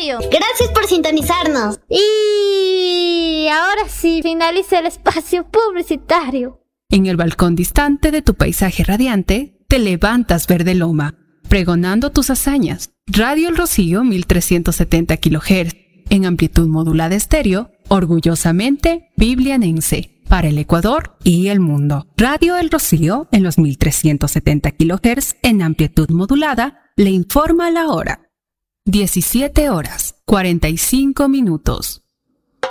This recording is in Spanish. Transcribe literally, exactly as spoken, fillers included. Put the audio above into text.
radio. Gracias por sintonizarnos. Y ahora sí, finaliza el espacio publicitario. En el balcón distante de tu paisaje radiante, te levantas verde loma, pregonando tus hazañas. Radio El Rocío mil trescientos setenta kilohertz, en amplitud modulada estéreo, orgullosamente biblianense, para el Ecuador y el mundo. Radio El Rocío, en los mil trescientos setenta kilohertz, en amplitud modulada, le informa la hora. diecisiete horas, cuarenta y cinco minutos.